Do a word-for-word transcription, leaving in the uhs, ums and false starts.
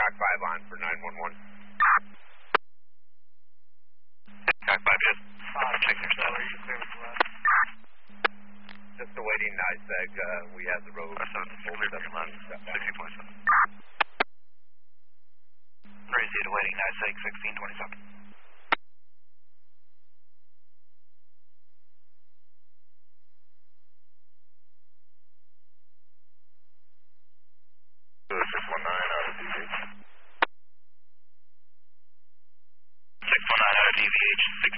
Cock five on for nine one one. Cock five, yes. Uh, check your cell, are you clear with the left? Just awaiting NISEG. Uh, we have the road. Seven, clear from your left. sixteen twenty-seven. Raise awaiting NISEG sixteen twenty-seven. six one nine out of D V H. six one nine out of D V H, six